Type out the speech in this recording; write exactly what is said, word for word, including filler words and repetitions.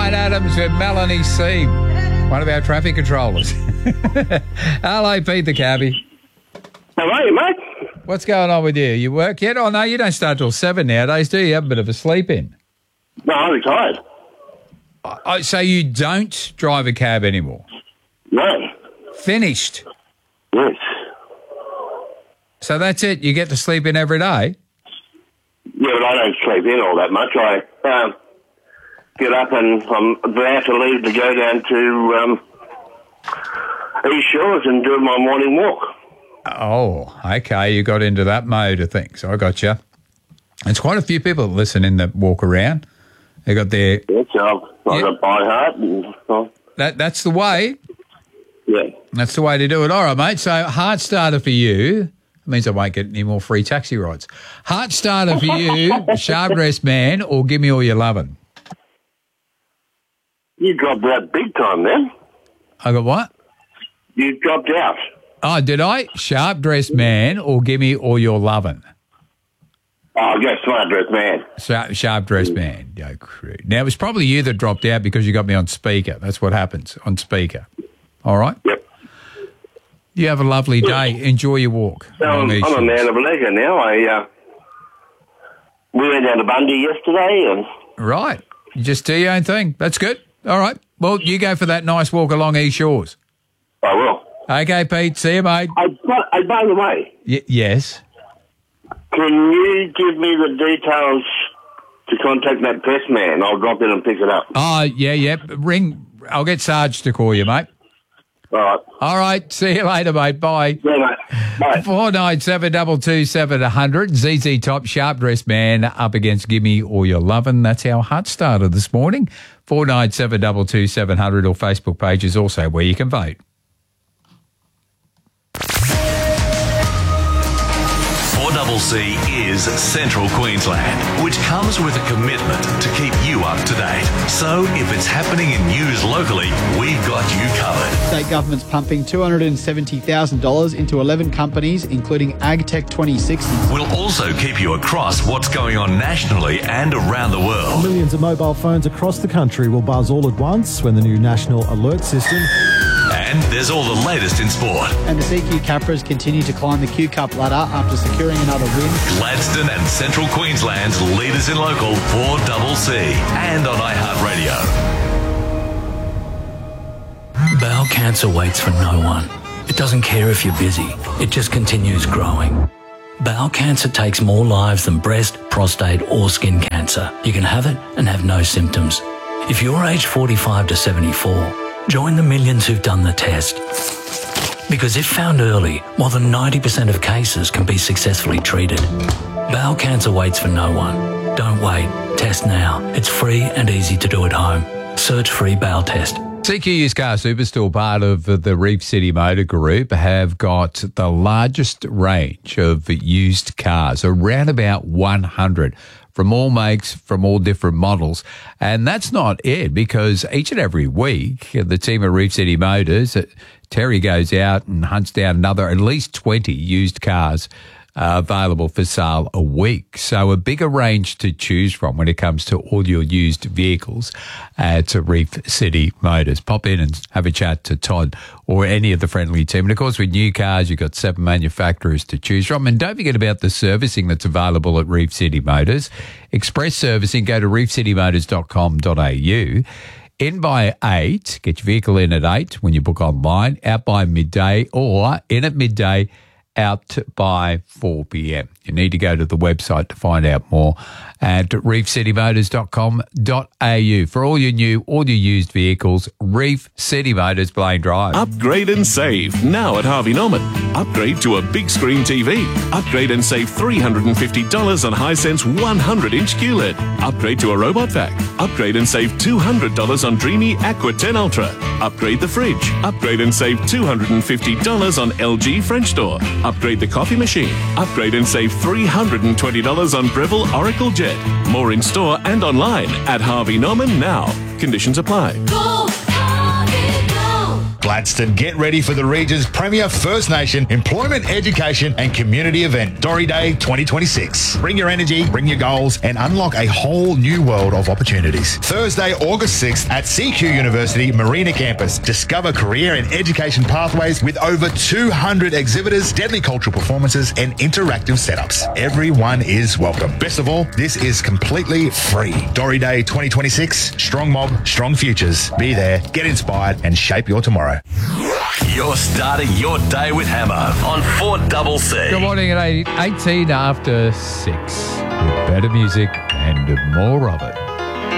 Bryan Adams with Melanie C, one of our traffic controllers. Hello, Pete the cabbie. How are you, mate? What's going on with you? You work yet? Oh, no, you don't start till seven nowadays, do you? You have a bit of a sleep in. No, I'm retired. Oh, so you don't drive a cab anymore? No. Finished? Yes. So that's it? You get to sleep in every day? Yeah, but I don't sleep in all that much. I um, get up and I'm about to leave to go down to um, East Shores and do my morning walk. Oh, okay. You got into that mode of things. I got you. There's quite a few people that listen in that walk around. They got their... Yes, I've, I've Yeah. got by heart. And, uh, That That's the way. yeah. That's the way to do it. All right, mate. So heart starter for you. It means I won't get any more free taxi rides. Heart starter for you, Sharp Dressed Man, or Give Me All Your Lovin'? You dropped out big time then. I got what? You dropped out. Oh, did I? Sharp Dressed Man or Give Me All Your Lovin'? Oh, I guess smart dressed man. Sharp, sharp Dressed Man. Yo, crew. Now, it was probably you that dropped out because you got me on speaker. That's what happens, on speaker. All right? Yep. You have a lovely day. Enjoy your walk. So I'm, I'm a man of leisure now. I uh, we went down to Bundy yesterday, and Right. You just do your own thing. That's good. All right. Well, you go for that nice walk along East Shores. I will. Okay, Pete. See you, mate. I, but, I, by the way, Y- yes. can you give me the details to contact that pest man? I'll drop in and pick it up. Oh, yeah, yeah. Ring. I'll get Sarge to call you, mate. All right. All right. See you later, mate. Bye. Yeah, mate. Bye. Four nine seven double two seven a hundred. Z Z Top, Sharp Dressed Man up against Gimme All Your Lovin'. That's our heart starter this morning. Four nine seven double two seven hundred, or Facebook page is also where you can vote. four C C is Central Queensland, which comes with a commitment to keep you up to date. So if it's happening in news locally, we've got you covered. State government's pumping two hundred seventy thousand dollars into eleven companies, including AgTech twenty sixty. We'll also keep you across what's going on nationally and around the world. Millions of mobile phones across the country will buzz all at once when the new National Alert System... And there's all the latest in sport. And the C Q Capras continue to climb the Q Cup ladder after securing another win. Gladstone and Central Queensland's leaders in local four C C and on iHeartRadio. Bowel cancer waits for no one. It doesn't care if you're busy. It just continues growing. Bowel cancer takes more lives than breast, prostate or skin cancer. You can have it and have no symptoms. If you're aged forty-five to seventy-four, join the millions who've done the test. Because if found early, more than ninety percent of cases can be successfully treated. Bowel cancer waits for no one. Don't wait. Test now. It's free and easy to do at home. Search free bowel test. C Q Used Car Superstore, part of the Reef City Motor Group, have got the largest range of used cars, around about one hundred, from all makes, from all different models. And that's not it, because each and every week, the team at Reef City Motors, Terry goes out and hunts down another at least twenty used cars Uh, available for sale a week. So a bigger range to choose from when it comes to all your used vehicles at Reef City Motors. Pop in and have a chat to Todd or any of the friendly team. And of course, with new cars, you've got seven manufacturers to choose from. And don't forget about the servicing that's available at Reef City Motors. Express servicing, go to reef city motors dot com dot a u. In by eight, get your vehicle in at eight when you book online, out by midday, or in at midday, out by four p.m. You need to go to the website to find out more at reef city motors dot com dot a u. For all your new, all your used vehicles, Reef City Motors, Blaine Drive. Upgrade and save now at Harvey Norman. Upgrade to a big screen T V. Upgrade and save three hundred fifty dollars on Hisense one hundred inch Q L E D. Upgrade to a robot vac. Upgrade and save two hundred dollars on Dreamy Aqua ten Ultra. Upgrade the fridge. Upgrade and save two hundred fifty dollars on L G French door. Upgrade the coffee machine. Upgrade and save three hundred twenty dollars on Breville Oracle Jet. More in store and online at Harvey Norman now. Conditions apply. Go, Harvey, go. Gladstone, get ready for the region's premier First Nation employment, education and community event, Dory Day twenty twenty-six. Bring your energy, bring your goals and unlock a whole new world of opportunities. Thursday, August sixth at C Q University Marina Campus. Discover career and education pathways with over two hundred exhibitors, deadly cultural performances and interactive setups. Everyone is welcome. Best of all, this is completely free. Dory Day twenty twenty-six. Strong mob, strong futures. Be there, get inspired and shape your tomorrow. You're starting your day with Hammer on four C C. Good morning at eighteen after six. With better music and more of it.